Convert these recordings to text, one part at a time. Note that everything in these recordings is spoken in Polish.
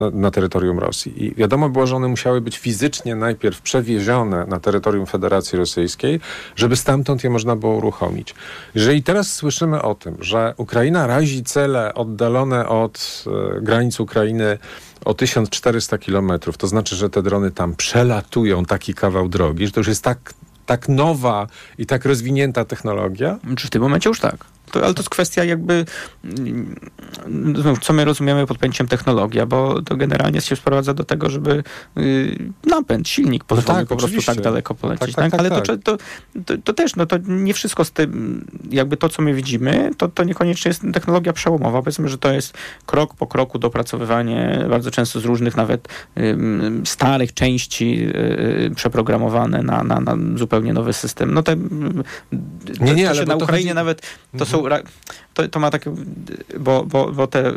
na terytorium Rosji. I wiadomo było, że one musiały być fizycznie najpierw przewiezione na terytorium Federacji Rosyjskiej, żeby stamtąd je można było uruchomić. Jeżeli teraz słyszymy o tym, że Ukraina razi cele oddalone od granic Ukrainy o 1400 kilometrów, to znaczy, że te drony tam przelatują taki kawał drogi, że to już jest tak nowa i tak rozwinięta technologia? Czy w tym momencie już tak? Ale to jest kwestia jakby, co my rozumiemy pod pojęciem technologia, bo to generalnie się sprowadza do tego, żeby napęd, silnik pozwolił po prostu tak daleko polecieć. Tak? Ale to też, to nie wszystko z tym, jakby to, co my widzimy, to niekoniecznie jest technologia przełomowa. Powiedzmy, że to jest krok po kroku dopracowywanie bardzo często z różnych nawet starych części przeprogramowane na zupełnie nowy system. No ale na Ukrainie nawet to są to ma takie, bo te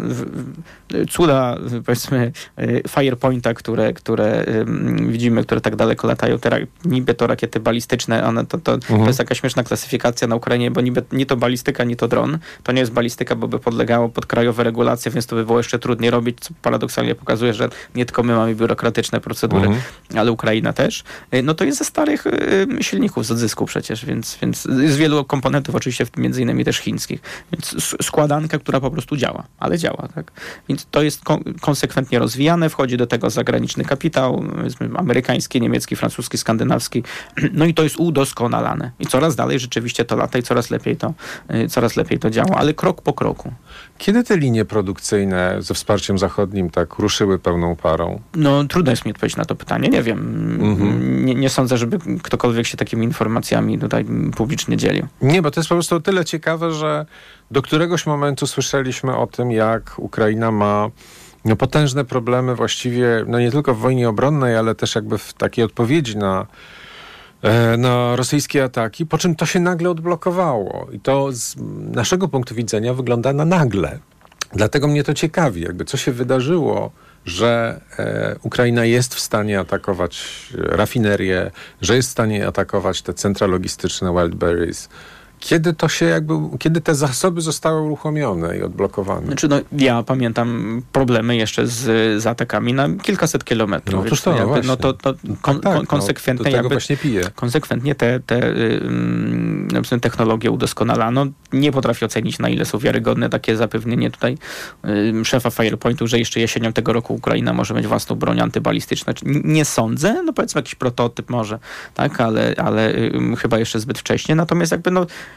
cuda, powiedzmy, Firepointa, które widzimy, które tak daleko latają, niby to rakiety balistyczne, one to jest jakaś śmieszna klasyfikacja na Ukrainie, bo niby nie to balistyka, nie to dron. To nie jest balistyka, bo by podlegało pod krajowe regulacje, więc to by było jeszcze trudniej robić, co paradoksalnie pokazuje, że nie tylko my mamy biurokratyczne procedury, ale Ukraina też. No to jest ze starych silników z odzysku przecież, więc z wielu komponentów, oczywiście w tym między innymi też chińskich. Więc składanka, która po prostu działa, ale działa, tak? Więc to jest konsekwentnie rozwijane, wchodzi do tego zagraniczny kapitał, amerykański, niemiecki, francuski, skandynawski, no i to jest udoskonalane. I coraz dalej rzeczywiście to lata i coraz lepiej to działa, ale krok po kroku. Kiedy te linie produkcyjne ze wsparciem zachodnim tak ruszyły pełną parą? No trudno jest mi odpowiedzieć na to pytanie, nie wiem. Nie sądzę, żeby ktokolwiek się takimi informacjami tutaj publicznie dzielił. Nie, bo to jest po prostu o tyle ciekawe, że do któregoś momentu słyszeliśmy o tym, jak Ukraina ma potężne problemy właściwie, nie tylko w wojnie obronnej, ale też jakby w takiej odpowiedzi na rosyjskie ataki, po czym to się nagle odblokowało. I to z naszego punktu widzenia wygląda na nagle. Dlatego mnie to ciekawi, jakby co się wydarzyło, że Ukraina jest w stanie atakować rafinerię, że jest w stanie atakować te centra logistyczne Wildberries. Kiedy te zasoby zostały uruchomione i odblokowane? Znaczy, ja pamiętam problemy jeszcze z atakami na kilkaset kilometrów. Konsekwentnie do tego właśnie piję. Konsekwentnie te technologie udoskonalano. Nie potrafię ocenić, na ile są wiarygodne takie zapewnienie tutaj szefa Firepointu, że jeszcze jesienią tego roku Ukraina może mieć własną broń antybalistyczną. Nie sądzę, powiedzmy jakiś prototyp może, tak, ale chyba jeszcze zbyt wcześnie. Natomiast jakby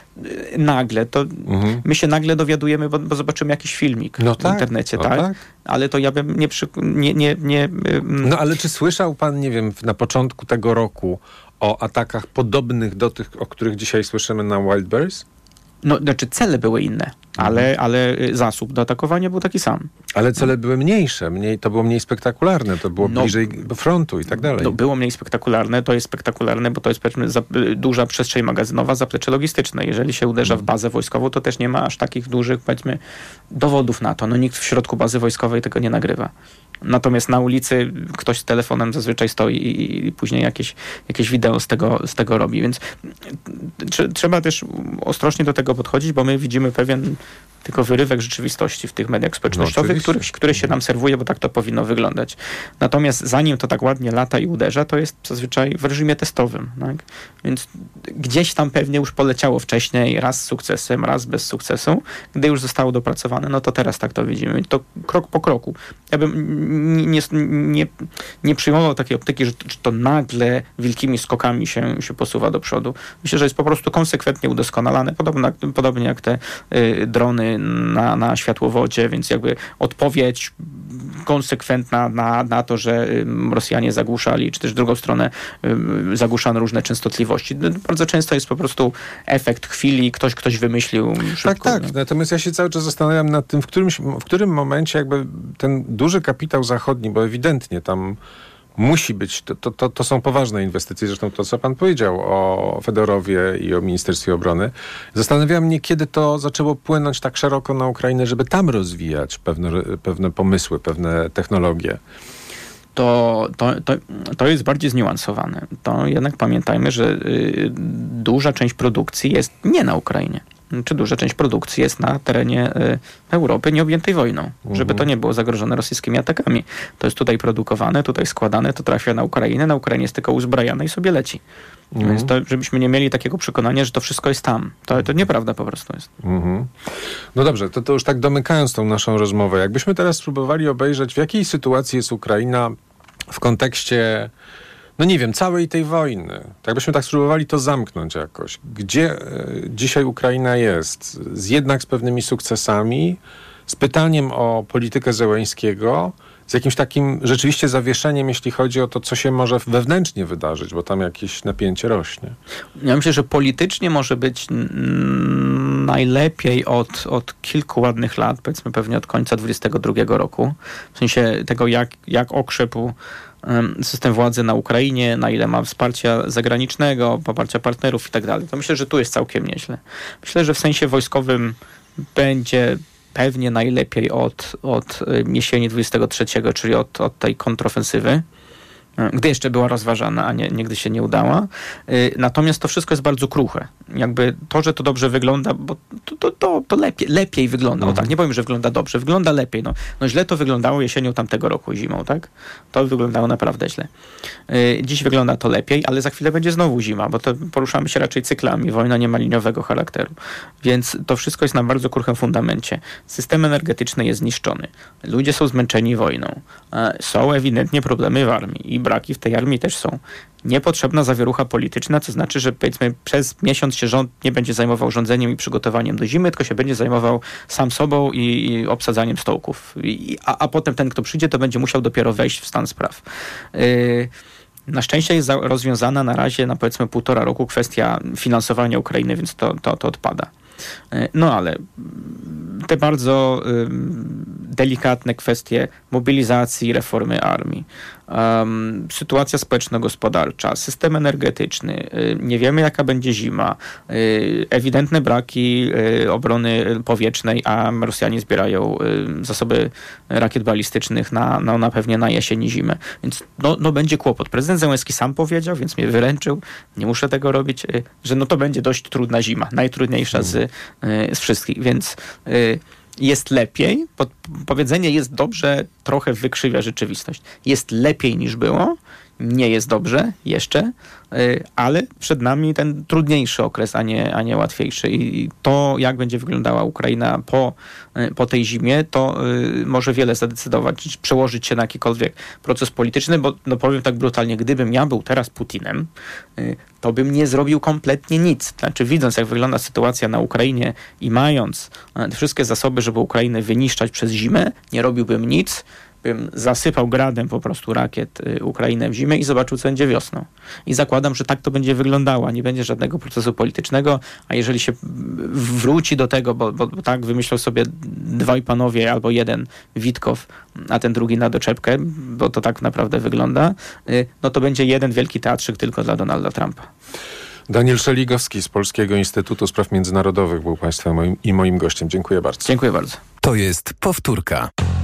nagle, to my się nagle dowiadujemy, bo zobaczymy jakiś filmik w internecie, tak? Ale to ja bym nie... No ale czy słyszał pan, nie wiem, na początku tego roku o atakach podobnych do tych, o których dzisiaj słyszymy na Wildberries? Znaczy cele były inne, ale zasób do atakowania był taki sam. Ale cele były mniejsze, to było mniej spektakularne, to było bliżej frontu i tak dalej. Było mniej spektakularne, to jest spektakularne, bo to jest powiedzmy duża przestrzeń magazynowa, zaplecze logistyczne. Jeżeli się uderza w bazę wojskową, to też nie ma aż takich dużych, powiedzmy, dowodów na to. Nikt w środku bazy wojskowej tego nie nagrywa. Natomiast na ulicy ktoś z telefonem zazwyczaj stoi i później jakieś wideo z tego robi. Więc trzeba też ostrożnie do tego podchodzić, bo my widzimy pewien tylko wyrywek rzeczywistości w tych mediach społecznościowych, które się nam serwuje, bo tak to powinno wyglądać. Natomiast zanim to tak ładnie lata i uderza, to jest zazwyczaj w reżimie testowym. Tak? Więc gdzieś tam pewnie już poleciało wcześniej, raz z sukcesem, raz bez sukcesu. Gdy już zostało dopracowane, to teraz tak to widzimy. To krok po kroku. Ja bym nie przyjmował takiej optyki, że to nagle wielkimi skokami się posuwa do przodu. Myślę, że jest po prostu konsekwentnie udoskonalane, podobnie jak te drony na światłowodzie, więc jakby odpowiedź konsekwentna na to, że Rosjanie zagłuszali, czy też w drugą stronę zagłuszano różne częstotliwości. Bardzo często jest po prostu efekt chwili, ktoś wymyślił szybko. Tak. Natomiast ja się cały czas zastanawiam nad tym, w którym momencie jakby ten duży kapitał zachodni, bo ewidentnie tam musi być, to są poważne inwestycje, zresztą to, co pan powiedział o Fedorowie i o Ministerstwie Obrony. Zastanawiam mnie, kiedy to zaczęło płynąć tak szeroko na Ukrainę, żeby tam rozwijać pewne pomysły, pewne technologie. To jest bardziej zniuansowane. To jednak pamiętajmy, że duża część produkcji jest nie na Ukrainie. czy duża część produkcji jest na terenie Europy nieobjętej wojną, żeby to nie było zagrożone rosyjskimi atakami. To jest tutaj produkowane, tutaj składane, to trafia na Ukrainę jest tylko uzbrajane i sobie leci. Więc to, żebyśmy nie mieli takiego przekonania, że to wszystko jest tam. To nieprawda po prostu jest. No dobrze, to już tak domykając tą naszą rozmowę, jakbyśmy teraz spróbowali obejrzeć, w jakiej sytuacji jest Ukraina w kontekście, no nie wiem, całej tej wojny. Jakbyśmy tak spróbowali to zamknąć jakoś. Gdzie dzisiaj Ukraina jest? Jednak z pewnymi sukcesami, z pytaniem o politykę Zełenskiego, z jakimś takim rzeczywiście zawieszeniem, jeśli chodzi o to, co się może wewnętrznie wydarzyć, bo tam jakieś napięcie rośnie. Ja myślę, że politycznie może być najlepiej od kilku ładnych lat, powiedzmy pewnie od końca 2022 roku. W sensie tego, jak okrzepł system władzy na Ukrainie, na ile ma wsparcia zagranicznego, poparcia partnerów i tak dalej. To myślę, że tu jest całkiem nieźle. Myślę, że w sensie wojskowym będzie pewnie najlepiej od jesieni 23, czyli od tej kontrofensywy, gdy jeszcze była rozważana, a nigdy się nie udała. Natomiast to wszystko jest bardzo kruche. Jakby to, że to dobrze wygląda, bo to lepiej wygląda. O tak, nie powiem, że wygląda dobrze. Wygląda lepiej. No źle to wyglądało jesienią tamtego roku, zimą, tak? To wyglądało naprawdę źle. Dziś wygląda to lepiej, ale za chwilę będzie znowu zima, bo to poruszamy się raczej cyklami. Wojna nie ma liniowego charakteru. Więc to wszystko jest na bardzo kruchym fundamencie. System energetyczny jest zniszczony. Ludzie są zmęczeni wojną. Są ewidentnie problemy w armii i braki w tej armii też są. Niepotrzebna zawierucha polityczna, co znaczy, że powiedzmy przez miesiąc się rząd nie będzie zajmował rządzeniem i przygotowaniem do zimy, tylko się będzie zajmował sam sobą i obsadzaniem stołków. A potem ten, kto przyjdzie, to będzie musiał dopiero wejść w stan spraw. Na szczęście jest rozwiązana na razie na powiedzmy 1,5 roku kwestia finansowania Ukrainy, więc to odpada. No ale te bardzo delikatne kwestie mobilizacji, reformy armii, sytuacja społeczno-gospodarcza, system energetyczny, nie wiemy jaka będzie zima, ewidentne braki obrony powietrznej, a Rosjanie zbierają zasoby rakiet balistycznych na pewnie na jesień i zimę. Więc no będzie kłopot. Prezydent Zełenski sam powiedział, więc mnie wyręczył, nie muszę tego robić, że to będzie dość trudna zima, najtrudniejsza z wszystkich, więc jest lepiej. Powiedzenie jest dobrze trochę wykrzywia rzeczywistość. Jest lepiej niż było, nie jest dobrze jeszcze, ale przed nami ten trudniejszy okres, a nie łatwiejszy. I to, jak będzie wyglądała Ukraina po tej zimie, to może wiele zadecydować, czy przełożyć się na jakikolwiek proces polityczny, bo powiem tak brutalnie, gdybym ja był teraz Putinem, to bym nie zrobił kompletnie nic. Znaczy, widząc, jak wygląda sytuacja na Ukrainie i mając wszystkie zasoby, żeby Ukrainę wyniszczać przez zimę, nie robiłbym nic, bym zasypał gradem po prostu rakiet Ukrainę w zimę i zobaczył, co będzie wiosną. I zakładam, że tak to będzie wyglądało. Nie będzie żadnego procesu politycznego, a jeżeli się wróci do tego, bo tak wymyślał sobie dwaj panowie albo jeden Witkow, a ten drugi na doczepkę, bo to tak naprawdę wygląda, no to będzie jeden wielki teatrzyk tylko dla Donalda Trumpa. Daniel Szeligowski z Polskiego Instytutu Spraw Międzynarodowych był Państwa moim gościem. Dziękuję bardzo. Dziękuję bardzo. To jest powtórka.